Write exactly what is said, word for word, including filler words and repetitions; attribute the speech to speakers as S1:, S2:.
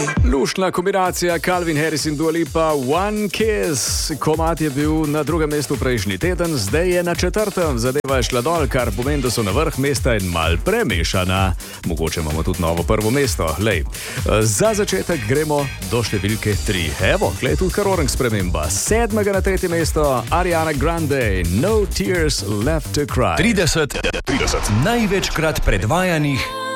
S1: Luštna kombinacija Calvin Harris in Dua Lipa, One Kiss. Komad je bil na drugem mestu prejšnji teden, zdaj je na četrtem. Zadeva je šla dol, kar pomeni, da so na vrh mesta in mal premešana. Mogoče imamo tudi novo prvo mesto. Lej, za začetek gremo do številke tri. Evo, gled tudi kar orang sprememba. Sedmega na tretje mesto, Ariana Grande, No Tears Left to Cry.
S2: trideset, trideset največkrat predvajanih